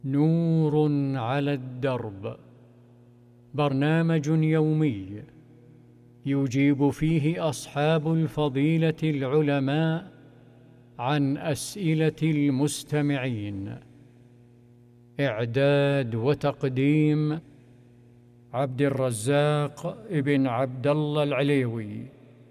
نور على الدرب، برنامج يومي يجيب فيه أصحاب الفضيلة العلماء عن أسئلة المستمعين. إعداد وتقديم عبد الرزاق ابن عبد الله العليوي.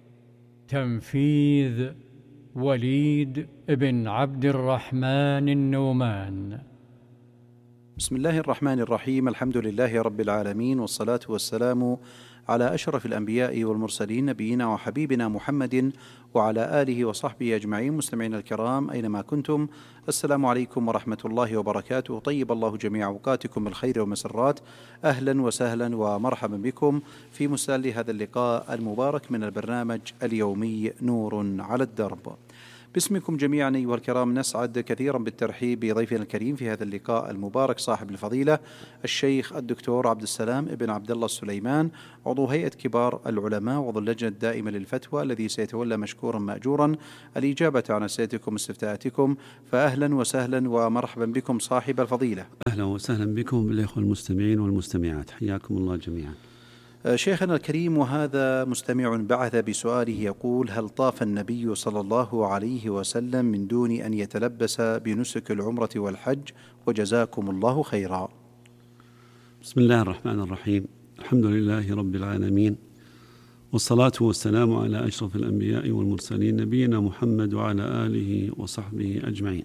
تنفيذ وليد ابن عبد الرحمن النومان. بسم الله الرحمن الرحيم. الحمد لله رب العالمين، والصلاة والسلام على أشرف الأنبياء والمرسلين، نبينا وحبيبنا محمد وعلى آله وصحبه أجمعين. مستمعين الكرام أينما كنتم، السلام عليكم ورحمة الله وبركاته. طيب الله جميع أوقاتكم بالخير والمسرات. أهلا وسهلا ومرحبا بكم في مستهل هذا اللقاء المبارك من البرنامج اليومي نور على الدرب. باسمكم جميعا أيها الكرام نسعد كثيرا بالترحيب بضيفنا الكريم في هذا اللقاء المبارك، صاحب الفضيلة الشيخ الدكتور عبد السلام ابن عبد الله السليمان، عضو هيئة كبار العلماء وعضو اللجنة الدائمة للفتوى، الذي سيتولى مشكورا مأجورا الإجابة عن أسئلتكم واستفتاءاتكم. فأهلا وسهلا ومرحبا بكم صاحب الفضيلة. أهلا وسهلا بكم بالإخوة المستمعين والمستمعات، حياكم الله جميعا. شيخنا الكريم، وهذا مستمع بعث بسؤاله يقول: هل طاف النبي صلى الله عليه وسلم من دون أن يتلبس بنسك العمرة والحج؟ وجزاكم الله خيرا. بسم الله الرحمن الرحيم. الحمد لله رب العالمين، والصلاة والسلام على أشرف الأنبياء والمرسلين، نبينا محمد وعلى آله وصحبه أجمعين.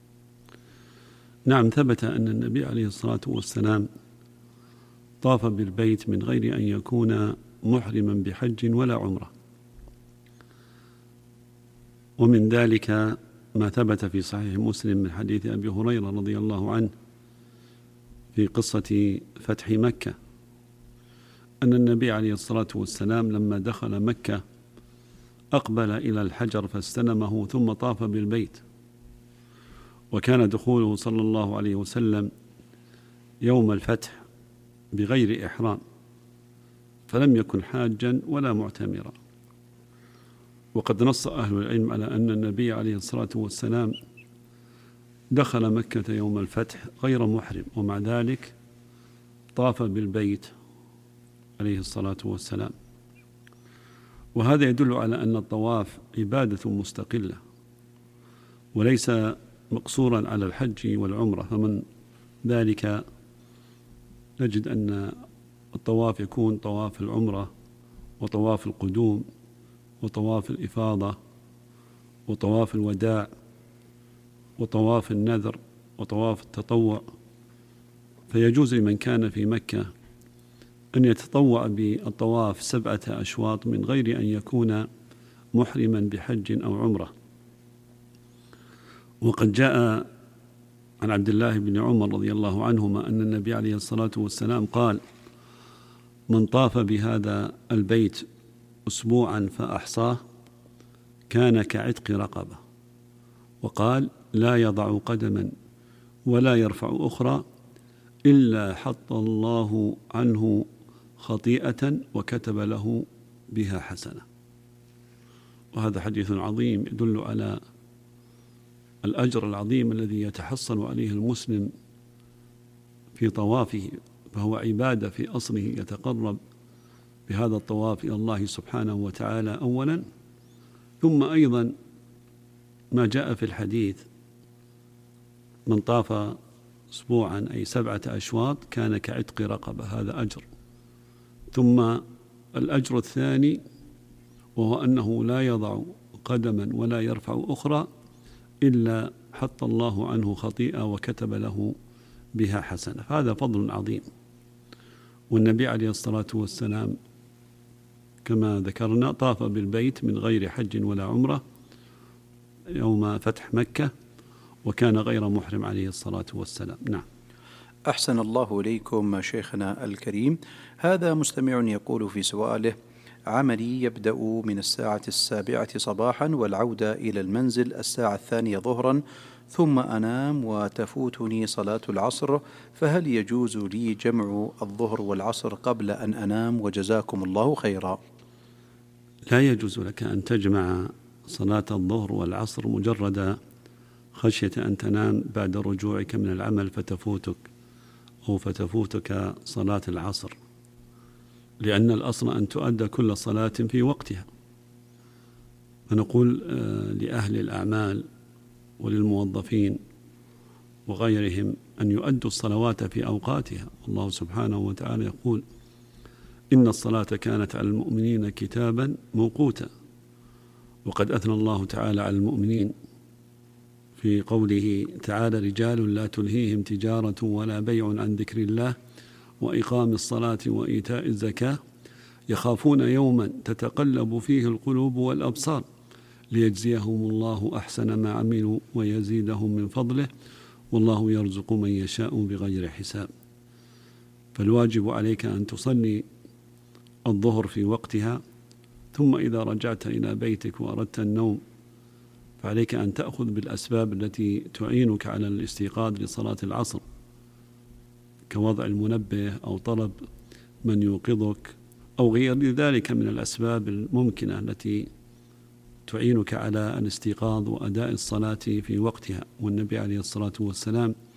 نعم، ثبت أن النبي عليه الصلاة والسلام طاف بالبيت من غير أن يكون محرما بحج ولا عمرة، ومن ذلك ما ثبت في صحيح مسلم من حديث أبي هريرة رضي الله عنه في قصة فتح مكة، أن النبي عليه الصلاة والسلام لما دخل مكة أقبل إلى الحجر فاستلمه ثم طاف بالبيت، وكان دخوله صلى الله عليه وسلم يوم الفتح بغير إحرام، فلم يكن حاجا ولا معتمرا. وقد نص أهل العلم على أن النبي عليه الصلاة والسلام دخل مكة يوم الفتح غير محرم، ومع ذلك طاف بالبيت عليه الصلاة والسلام. وهذا يدل على أن الطواف عبادة مستقلة وليس مقصورا على الحج والعمرة، فمن ذلك نجد أن الطواف يكون طواف العمرة وطواف القدوم وطواف الإفاضة وطواف الوداع وطواف النذر وطواف التطوع، فيجوز لمن كان في مكة أن يتطوع بالطواف 7 أشواط من غير أن يكون محرما بحج أو عمرة. وقد جاء عن عبد الله بن عمر رضي الله عنهما أن النبي عليه الصلاة والسلام قال: من طاف بهذا البيت أسبوعا فأحصاه كان كعتق رقبة. وقال: لا يضع قدما ولا يرفع أخرى إلا حط الله عنه خطيئة وكتب له بها حسنة. وهذا حديث عظيم يدل على الأجر العظيم الذي يتحصل عليه المسلم في طوافه، فهو عبادة في أصله، يتقرب بهذا الطواف إلى الله سبحانه وتعالى أولا، ثم أيضا ما جاء في الحديث: من طاف أسبوعا أي 7 أشواط كان كعتق رقبة، هذا أجر. ثم الأجر الثاني وهو أنه لا يضع قدما ولا يرفع أخرى إلا حط الله عنه خطيئة وكتب له بها حسنة. هذا فضل عظيم. والنبي عليه الصلاة والسلام كما ذكرنا طاف بالبيت من غير حج ولا عمرة يوم فتح مكة، وكان غير محرم عليه الصلاة والسلام. نعم. أحسن الله إليكم شيخنا الكريم. هذا مستمع يقول في سؤاله: عملي يبدأ من 7:00 صباحا والعودة إلى المنزل 2:00 ظهرا، ثم أنام وتفوتني صلاة العصر، فهل يجوز لي جمع الظهر والعصر قبل أن أنام؟ وجزاكم الله خيرا. لا يجوز لك أن تجمع صلاة الظهر والعصر مجرد خشية أن تنام بعد رجوعك من العمل فتفوتك صلاة العصر، لأن الأصل أن تؤدى كل صلاة في وقتها. فنقول لأهل الأعمال وللموظفين وغيرهم أن يؤدوا الصلوات في أوقاتها. الله سبحانه وتعالى يقول: إن الصلاة كانت على المؤمنين كتابا موقوتا. وقد أثنى الله تعالى على المؤمنين في قوله تعالى: رجال لا تلهيهم تجارة ولا بيع عن ذكر الله وإقام الصلاة وإيتاء الزكاة يخافون يوما تتقلب فيه القلوب والأبصار ليجزيهم الله أحسن ما عملوا ويزيدهم من فضله والله يرزق من يشاء بغير حساب. فالواجب عليك أن تصلي الظهر في وقتها، ثم إذا رجعت إلى بيتك وأردت النوم فعليك أن تأخذ بالأسباب التي تعينك على الاستيقاظ لصلاة العصر، كوضع المنبه أو طلب من يوقظك أو غير ذلك من الأسباب الممكنة التي تعينك على الاستيقاظ وأداء الصلاة في وقتها. والنبي عليه الصلاة والسلام